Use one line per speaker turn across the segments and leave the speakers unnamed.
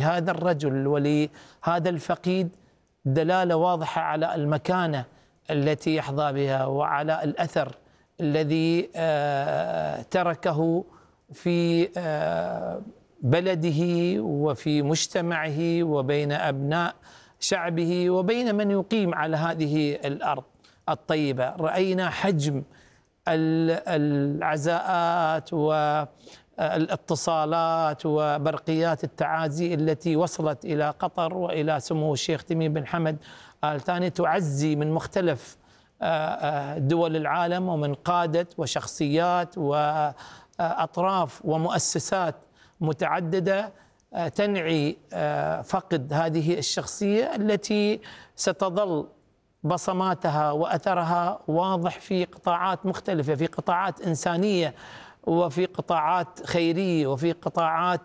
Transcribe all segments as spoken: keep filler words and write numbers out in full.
لهذا الرجل ولهذا الفقيد دلالة واضحة على المكانة التي يحظى بها وعلى الأثر الذي تركه في بلده وفي مجتمعه وبين أبناء شعبه وبين من يقيم على هذه الأرض الطيبة. رأينا حجم العزاءات والاتصالات وبرقيات التعازي التي وصلت إلى قطر وإلى سمو الشيخ تميم بن حمد آل ثاني، تعزي من مختلف دول العالم ومن قادة وشخصيات وأطراف ومؤسسات متعددة تنعي فقد هذه الشخصية التي ستظل بصماتها وأثرها واضح في قطاعات مختلفة، في قطاعات إنسانية وفي قطاعات خيرية وفي قطاعات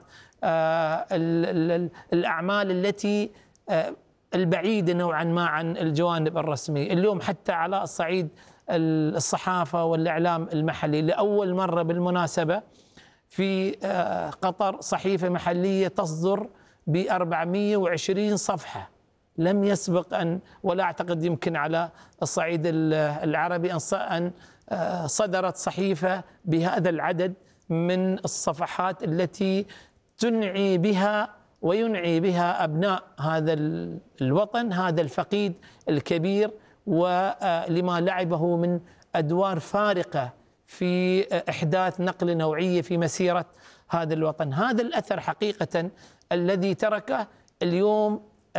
الأعمال التي البعيدة نوعا ما عن الجوانب الرسمية. اليوم حتى على الصعيد الصحافة والإعلام المحلي، لأول مرة بالمناسبة في قطر صحيفة محلية تصدر ب أربعمئة وعشرين صفحة، لم يسبق أن، ولا أعتقد يمكن على الصعيد العربي أن صدرت صحيفة بهذا العدد من الصفحات التي تنعي بها وينعي بها أبناء هذا الوطن، هذا الفقيد الكبير، ولما لعبه من أدوار فارقة في إحداث نقلة نوعية في مسيرة هذا الوطن. هذا الأثر حقيقة الذي تركه اليوم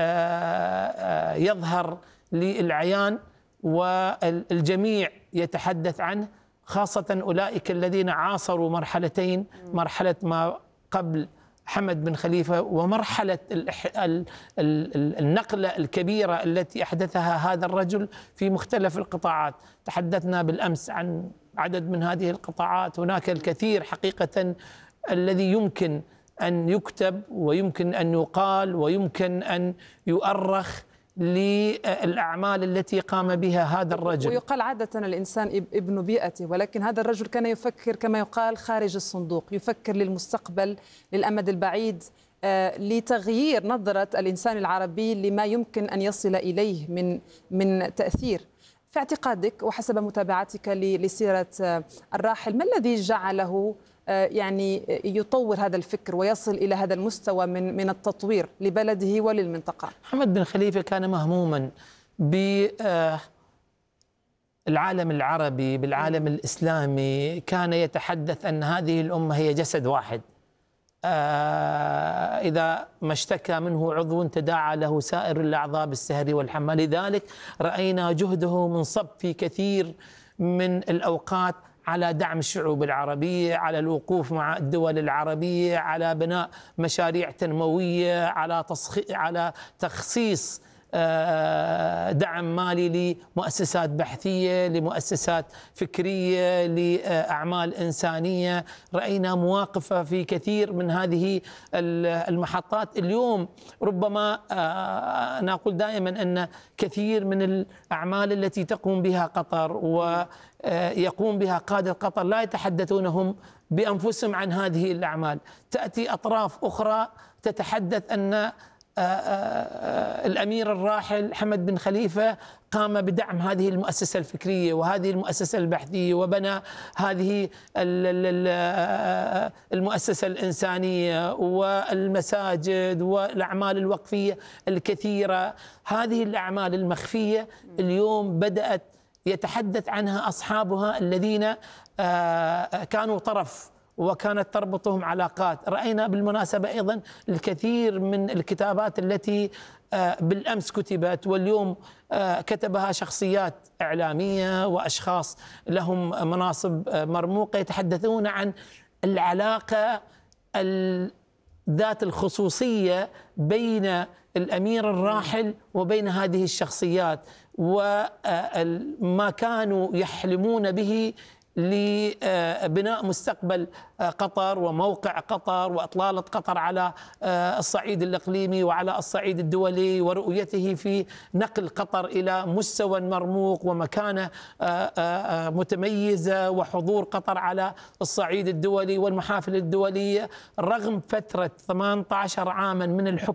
يظهر للعيان والجميع يتحدث عنه، خاصة أولئك الذين عاصروا مرحلتين، مرحلة ما قبل حمد بن خليفة ومرحلة النقلة الكبيرة التي أحدثها هذا الرجل في مختلف القطاعات. تحدثنا بالأمس عن عدد من هذه القطاعات، هناك الكثير حقيقة الذي يمكن أن يكتب ويمكن أن يقال ويمكن أن يؤرخ للأعمال التي قام بها هذا الرجل.
ويقال عادة الإنسان ابن بيئته، ولكن هذا الرجل كان يفكر كما يقال خارج الصندوق، يفكر للمستقبل، للأمد البعيد، لتغيير نظرة الإنسان العربي لما يمكن أن يصل إليه من من تأثير. في اعتقادك وحسب متابعتك لسيرة الراحل، ما الذي جعله يعني يطور هذا الفكر ويصل إلى هذا المستوى من من التطوير لبلده وللمنطقة؟
حمد بن خليفة كان مهموما بالعالم العربي، بالعالم الإسلامي، كان يتحدث أن هذه الأمة هي جسد واحد، إذا ما اشتكى منه عضو تداعى له سائر الأعضاء بالسهر والحمى. لذلك رأينا جهده منصب في كثير من الأوقات على دعم الشعوب العربية، على الوقوف مع الدول العربية، على بناء مشاريع تنموية، على على تخصيص دعم مالي لمؤسسات بحثية، لمؤسسات فكرية، لأعمال إنسانية. رأينا مواقف في كثير من هذه المحطات. اليوم ربما أنا أقول دائما أن كثير من الأعمال التي تقوم بها قطر ويقوم بها قادة قطر لا يتحدثون هم بأنفسهم عن هذه الأعمال. تأتي أطراف أخرى تتحدث أن الأمير الراحل حمد بن خليفة قام بدعم هذه المؤسسة الفكرية وهذه المؤسسة البحثية، وبنى هذه المؤسسة الإنسانية والمساجد والأعمال الوقفية الكثيرة. هذه الأعمال المخفية اليوم بدأت يتحدث عنها أصحابها الذين كانوا طرف وكانت تربطهم علاقات. رأينا بالمناسبة أيضا الكثير من الكتابات التي بالأمس كتبت واليوم كتبها شخصيات إعلامية وأشخاص لهم مناصب مرموقة، يتحدثون عن العلاقة ذات الخصوصية بين الأمير الراحل وبين هذه الشخصيات، وما كانوا يحلمون به لبناء مستقبل قطر وموقع قطر وإطلالة قطر على الصعيد الإقليمي وعلى الصعيد الدولي، ورؤيته في نقل قطر إلى مستوى مرموق ومكانة متميزة، وحضور قطر على الصعيد الدولي والمحافل الدولية رغم فترة ثمانية عشر عاما من الحكم